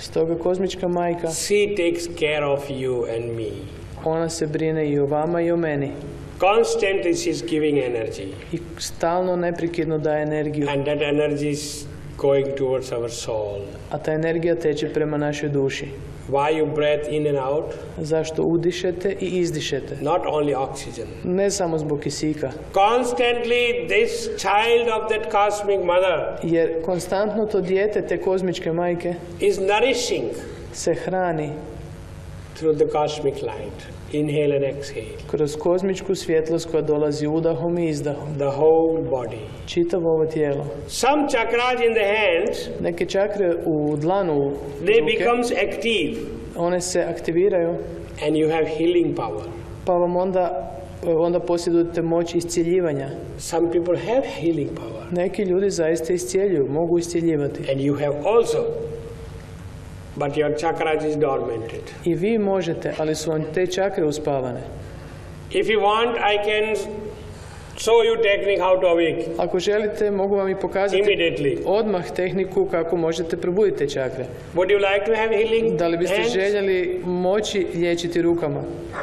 Stoga kozmička majka, she takes care of you and me. ona se brine i o vama i o meni. Constantly she is giving energy. I stalno, neprekidno daje energiju. And that energy is going towards our soul. A ta energija teče prema našoj duši. Why you breathe in and out? Zašto udišete i izdišete? Not only oxygen. Ne samo zbog kisika. Constantly this child of that cosmic mother Jer konstantno to dijete te kozmičke majke is nourishing se hrani through the cosmic light. Inhale and exhale. kroz kozmičku svjetlost koja dolazi udahom i izdahom. The whole body. Čitavo ovo tijelo. Some chakras in the hands, Neke čakre u dlanu they ruke, becomes active one se aktiviraju, and you have healing power. pa vam onda posjedujete moć iscjeljivanja. Some people have healing power. Neki ljudi zaista iscijeljuju, mogu iscjeljivati. And you have also. But your chakras is dormanted. I vi možete, ali su vam te čakre uspavane. If you want, I can show you technique how to awake. Ako želite, mogu vam i pokazati Immediately. odmah tehniku kako možete probuditi te čakre. Would you like to have healing Da li biste hands? željeli moći liječiti rukama?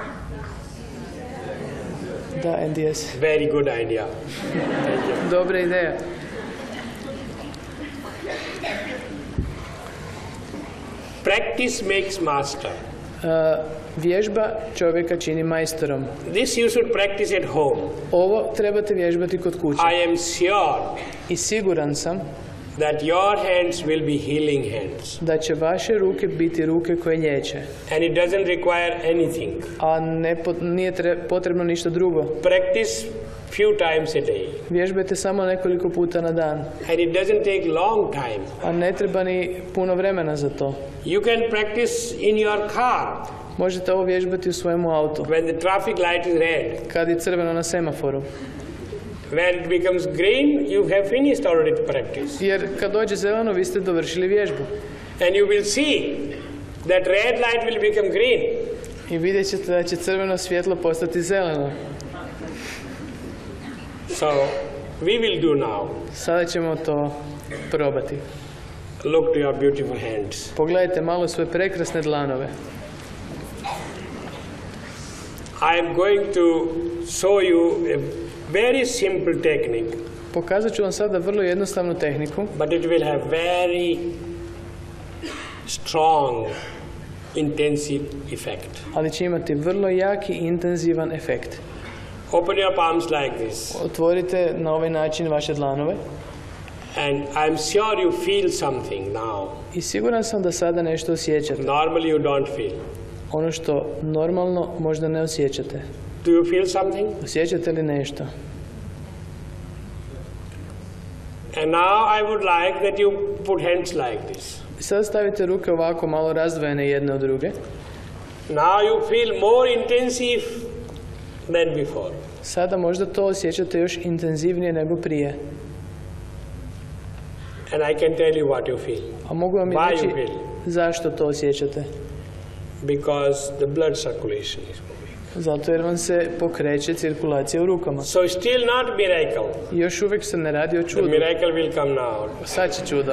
Da, and yes. Very good idea. Dobra ideja. Practice makes master. Vježba čovjeka čini majstorom. This you should practice at home. Ovo trebate vježbati kod kuće. I am sure I siguran sam that your hands will be healing hands. da će vaše ruke biti ruke koje liječe. And it doesn't require anything. A nije potrebno ništa drugo. Practice few times a day. Vježbajte samo nekoliko puta na dan. And it doesn't take long time. A ne treba ni puno vremena za to. You can practice in your car. Možete ovo vježbati u svojemu autu. When the traffic light is red. Kad je crveno na semaforu. When it becomes green, you have finished already practice. Jer kad dođe zeleno, vi ste dovršili vježbu. And you will see that red light will become green. I vidjet ćete da će crveno svjetlo postati zeleno. So, we will do now. Sada ćemo to probati. Look to your beautiful hands. Pogledajte malo svoje prekrasne dlanove. I am going to show you a very simple technique. Pokazat ću vam sada vrlo jednostavnu tehniku, But it will have very strong, intensive effect. ali će imati vrlo jaki i intenzivan efekt. Open your palms like this. Otvorite na ovaj način vaše dlanove And I'm sure you feel something now. i siguran sam da sada nešto osjećate. Normally you don't feel. Ono što normalno možda ne osjećate. Do you feel something? Osjećate li nešto? And now I would like that you put hands like this. I sada stavite ruke ovako malo razdvojene jedne od druge. Now you feel more intensive than before. Sada možda to osjećate još intenzivnije nego prije. And I can tell you what you feel. A mogu vam i Why reći you feel? zašto to osjećate. Because the blood circulation is moving. Zato jer vam se pokreće cirkulacija u rukama. So still not miracle. I još uvijek se ne radi o The čudu. miracle will come now. Sad će čudo.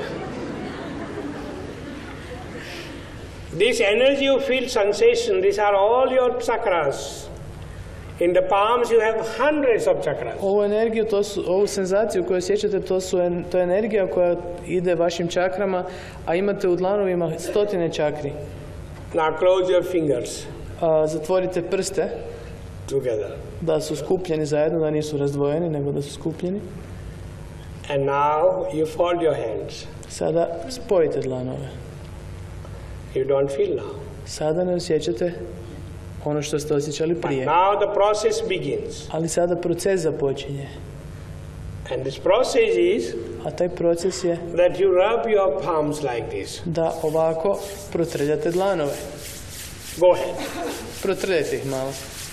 This energy you feel sensation, these are all your chakras. In the palms you have hundreds of chakras. Ovu energiju, ovu senzaciju koju osjećate, to je energija koja ide vašim čakrama, a imate u dlanovima stotine čakri. Now close your fingers Zatvorite prste, together. da su skupljeni zajedno, da nisu razdvojeni, nego da su skupljeni. And now you fold your hands. Sada spojite dlanove. You don't feel now. Sada ne osjećate ono što ste osjećali But prije. now the process begins. Ali sada proces započinje. And this process is A taj proces je that you rub your palms like this. da ovako protrljate dlanove. Go ahead. Protrljajte ih malo.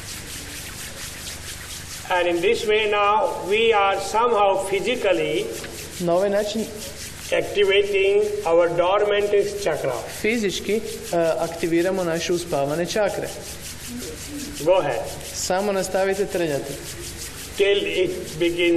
And in this way now we are somehow physically Na ovaj način activating our dormant chakra. fizički aktiviramo naše uspavane čakre. Go ahead. Samo nastavite trljati. Till it begins